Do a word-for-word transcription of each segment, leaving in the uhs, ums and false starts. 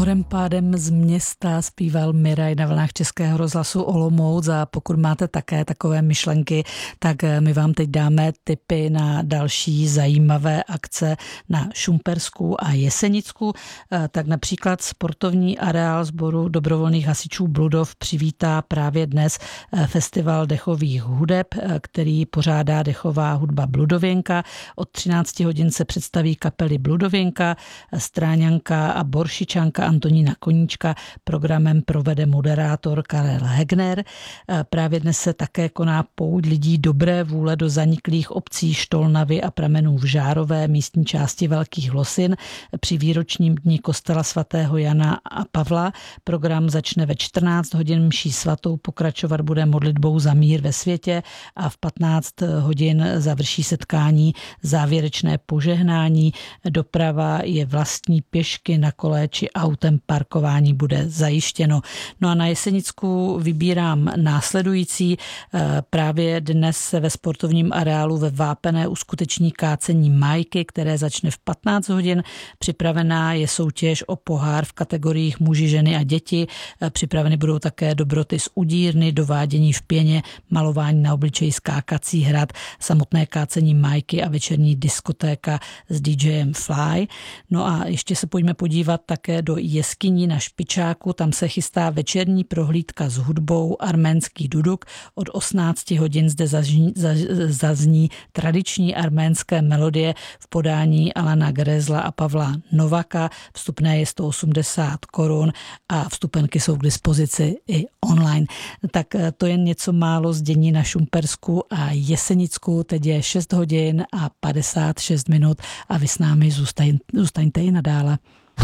Horem pádem z města zpíval Miraj na vlnách Českého rozhlasu Olomouc a pokud máte také takové myšlenky, tak my vám teď dáme tipy na další zajímavé akce na Šumpersku a Jesenicku. Tak například sportovní areál sboru dobrovolných hasičů Bludov přivítá právě dnes festival dechových hudeb, který pořádá dechová hudba Bludověnka. Od třinácti hodin se představí kapely Bludověnka, Stráňanka a Boršičanka Antonína Koníčka. Programem provede moderátor Karel Hegner. Právě dnes se také koná pouť lidí dobré vůle do zaniklých obcí Štolnavy a Pramenů v Žárové, místní části Velkých Losin, při výročním dni kostela svatého Jana a Pavla. Program začne ve čtrnáct hodin, mší svatou pokračovat bude modlitbou za mír ve světě a v patnáct hodin završí setkání závěrečné požehnání. Doprava je vlastní pěšky, na kole či autem, parkování bude zajištěno. No a na Jesenicku vybírám následující. Právě dnes se ve sportovním areálu ve Vápené uskuteční kácení Majky, které začne v patnáct hodin. Připravená je soutěž o pohár v kategoriích muži, ženy a děti. Připraveny budou také dobroty z udírny, dovádění v pěně, malování na obličeji, skákací hrad, samotné kácení Majky a večerní diskotéka s DJem Fly. No a ještě se pojďme podívat také do jeskyní na Špičáku. Tam se chystá večerní prohlídka s hudbou Arménský duduk. Od osmnácti hodin zde zazní, zazní tradiční arménské melodie v podání Alana Grezla a Pavla Novaka. Vstupné je sto osmdesát korun a vstupenky jsou k dispozici i online. Tak to je něco málo z dění na Šumpersku a Jesenicku. Teď je šest hodin a padesát šest minut a vy s námi zůstaň, zůstaňte i nadále.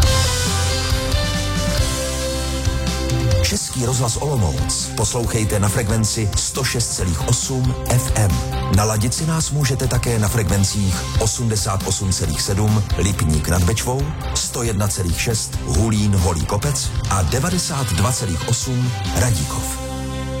Český rozhlas Olomouc poslouchejte na frekvenci sto šest celá osm F M. Naladit si nás můžete také na frekvencích osmdesát osm celá sedm Lipník nad Bečvou, sto jedna celá šest Hulín Holý Kopec a devadesát dva celá osm Radíkov.